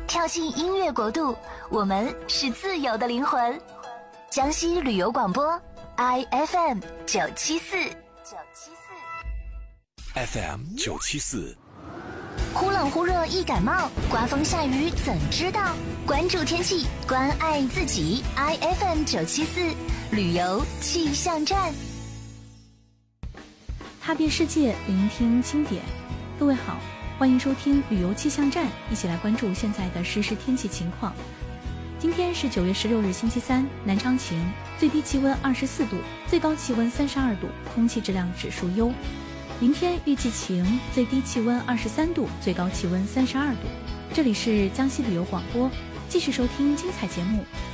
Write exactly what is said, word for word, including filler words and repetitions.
跳进音乐国度，我们是自由的灵魂。江西旅游广播 I F M 九七四 F M 九七四， 忽冷忽热易感冒，刮风下雨怎知道？关注天气，关爱自己。I F M 九七四旅游气象站， 踏遍世界，聆听经典。各位好，欢迎收听旅游气象站，一起来关注现在的实时天气情况。今天是九月十六日星期三，南昌晴，最低气温二十四度，最高气温三十二度，空气质量指数优。明天预计晴，最低气温二十三度，最高气温三十二度。这里是江西旅游广播，继续收听精彩节目，